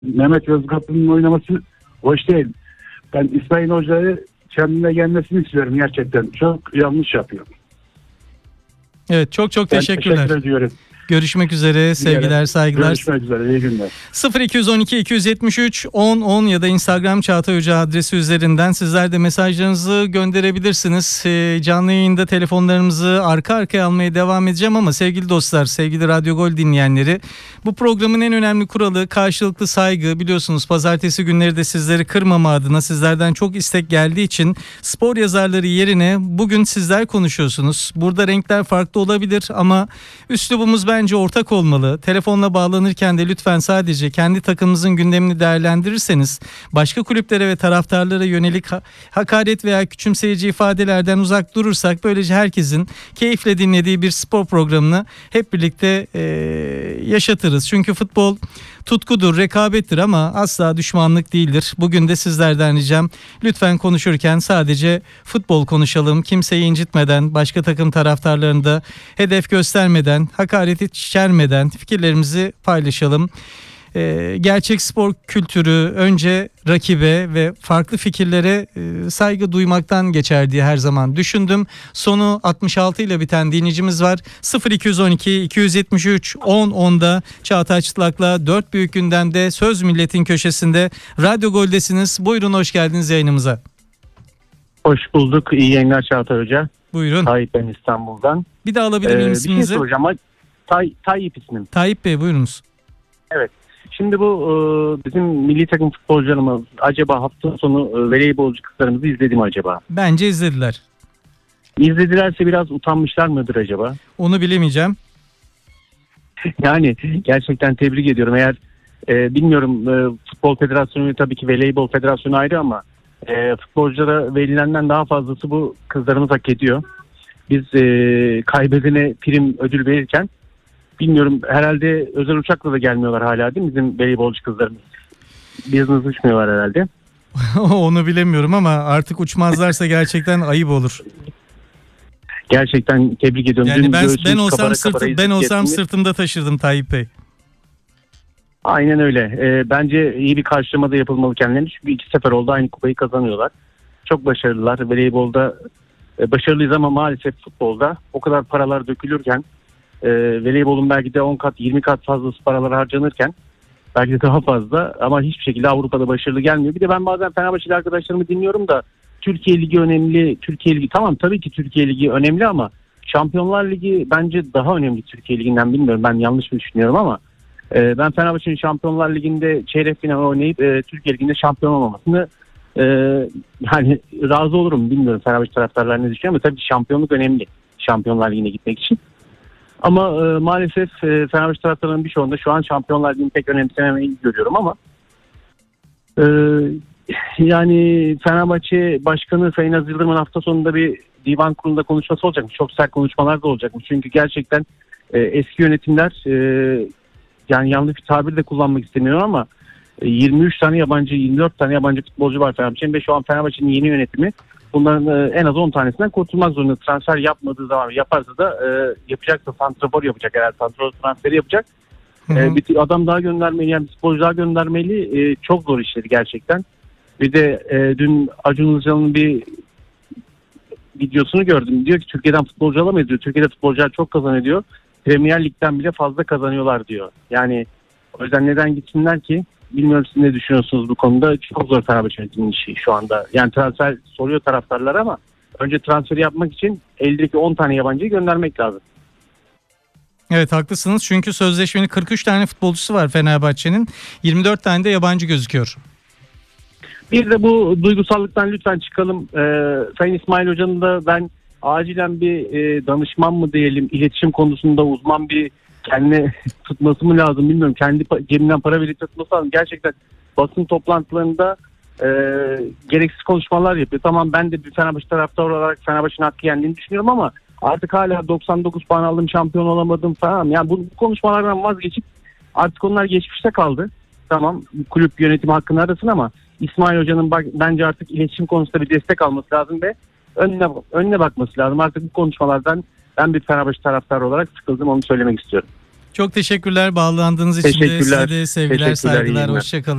Mehmet Yozgatlı'nın oynaması hoş değil. Ben İsmail Hoca'yı kendine gelmesini istiyorum gerçekten. Çok yanlış yapıyor. Evet, çok teşekkürler. Teşekkür ediyorum. Görüşmek üzere, sevgiler, saygılar. Görüşmek üzere, iyi günler. 0212 273 10 10 ya da Instagram Çağatay Hoca adresi üzerinden sizler de mesajlarınızı gönderebilirsiniz. Canlı yayında telefonlarımızı arka arkaya almaya devam edeceğim ama sevgili dostlar, sevgili Radyo Gol dinleyenleri, bu programın en önemli kuralı karşılıklı saygı. Biliyorsunuz pazartesi günleri de sizleri kırmama adına sizlerden çok istek geldiği için spor yazarları yerine bugün sizler konuşuyorsunuz. Burada renkler farklı olabilir ama üslubumuz bence ortak olmalı. Telefonla bağlanırken de lütfen sadece kendi takımımızın gündemini değerlendirirseniz, başka kulüplere ve taraftarlara yönelik hakaret veya küçümseyici ifadelerden uzak durursak, böylece herkesin keyifle dinlediği bir spor programını hep birlikte yaşatırız. Çünkü futbol tutkudur, rekabettir ama asla düşmanlık değildir. Bugün de sizlerden ricam, lütfen konuşurken sadece futbol konuşalım. Kimseyi incitmeden, başka takım taraftarlarını da hedef göstermeden, hakareti içermeden fikirlerimizi paylaşalım. Gerçek spor kültürü önce rakibe ve farklı fikirlere saygı duymaktan geçer diye her zaman düşündüm. Sonu 66 ile biten dinleyicimiz var. 0212 273 10 10'da Çağatay Çıtlak'la 4 büyük gündemde Söz Milletin köşesinde Radyo Gol'desiniz. Buyurun, hoş geldiniz yayınımıza. Hoş bulduk. İyi yayınlar Çağatay Hoca. Buyurun. Tayyip ben İstanbul'dan. Bir de alabilir miyim isminizi? Bir şey soracağım ama Tayyip ismim. Tayyip Bey, buyurunuz. Evet. Şimdi bu bizim milli takım futbolcularımız acaba hafta sonu voleybolcu kızlarımızı izledi mi acaba? Bence izlediler. İzledilerse biraz utanmışlar mıdır acaba? Onu bilemeyeceğim. Yani gerçekten tebrik ediyorum. Eğer bilmiyorum, Futbol Federasyonu tabii ki Voleybol Federasyonu ayrı ama futbolculara verilenden daha fazlası bu kızlarımız hak ediyor. Biz kaybedene prim ödül verirken bilmiyorum, herhalde özel uçakla da gelmiyorlar hala değil mi bizim voleybolcu kızlarımız? Business uçmuyorlar herhalde. Onu bilemiyorum ama artık uçmazlarsa gerçekten ayıp olur. Gerçekten tebrik ediyorum. Yani ben olsam sırtımda taşırdım Tayyip Bey. Aynen öyle. Bence iyi bir karşılama da yapılmalı kendilerine. Çünkü 2 sefer oldu aynı kupayı kazanıyorlar. Çok başarılılar. Voleybolda başarılıyız ama maalesef futbolda o kadar paralar dökülürken, voleybolun belki de 10 kat 20 kat fazlası paralar harcanırken belki de daha fazla ama hiçbir şekilde Avrupa'da başarılı gelmiyor. Bir de ben bazen Fenerbahçeli arkadaşlarımı dinliyorum da Türkiye Ligi önemli. Türkiye Ligi tamam, tabii ki Türkiye Ligi önemli ama Şampiyonlar Ligi bence daha önemli Türkiye Ligi'nden. Bilmiyorum, ben yanlış mı düşünüyorum ama ben Fenerbahçe'nin Şampiyonlar Ligi'nde çeyrek final oynayıp Türkiye Ligi'nde şampiyon olmamasını yani razı olurum. Bilmiyorum Fenerbahçe taraftarlar ne düşünüyor ama tabii şampiyonluk önemli Şampiyonlar Ligi'ne gitmek için. Ama maalesef Fenerbahçe taraftarlarının birçoğunda şu an Şampiyonlar Ligi'ni pek önemsememeyi görüyorum ama yani Fenerbahçe Başkanı Sayın Aziz Yıldırım'ın hafta sonunda bir divan kurulunda konuşması olacakmış. Çok sert konuşmalar da olacakmış. Çünkü gerçekten eski yönetimler, yani yanlış bir tabir de kullanmak istemiyorum ama 23 tane yabancı, 24 tane yabancı futbolcu var Fenerbahçe'nin ve şu an Fenerbahçe'nin yeni yönetimi bunların en az 10 tanesinden kurtulmak zorunda. Transfer yapmadığı zaman, yaparsa da yapacaksa santrafor yapacak, herhalde santrafor transferi yapacak. Bir adam daha göndermeli, yani bir futbolcu daha göndermeli. Çok zor işleri gerçekten. Bir de dün Acun Ilıcalı'nın bir videosunu gördüm. Diyor ki Türkiye'den futbolcu alamayız diyor. Türkiye'de futbolcular çok kazanıyor diyor. Premier Lig'den bile fazla kazanıyorlar diyor. Yani o yüzden neden gitsinler ki? Bilmiyorum, siz ne düşünüyorsunuz bu konuda? Çok zor Fenerbahçe yönetiminin işi şu anda. Yani transfer soruyor taraftarlar ama önce transferi yapmak için eldeki 10 tane yabancıyı göndermek lazım. Evet, haklısınız. Çünkü sözleşmenin 43 tane futbolcusu var Fenerbahçe'nin. 24 tane de yabancı gözüküyor. Bir de bu duygusallıktan lütfen çıkalım. Sayın İsmail Hoca'nın da ben acilen bir danışman mı diyelim, iletişim konusunda uzman bir kendine tutması mı lazım bilmiyorum. Kendi cebinden para verip tutması lazım. Gerçekten basın toplantılarında gereksiz konuşmalar yapıyor. Tamam, ben de bir Fenerbahçe taraftarı olarak Fenerbahçe'nin hakkı yendiğini düşünüyorum ama artık hala 99 puan aldım, şampiyon olamadım falan. Yani bu konuşmalardan vazgeçip artık onlar geçmişte kaldı. Tamam, kulüp yönetimi hakkını arasın ama İsmail Hoca'nın bence artık iletişim konusunda bir destek alması lazım ve önüne bakması lazım. Artık bu konuşmalardan ben bir Fenerbahçe taraftarı olarak sıkıldım, onu söylemek istiyorum. Çok teşekkürler bağlandığınız için de. Teşekkürler. Size de sevgiler, Teşekkürler, iyi saygılar. günler. Hoşçakalın.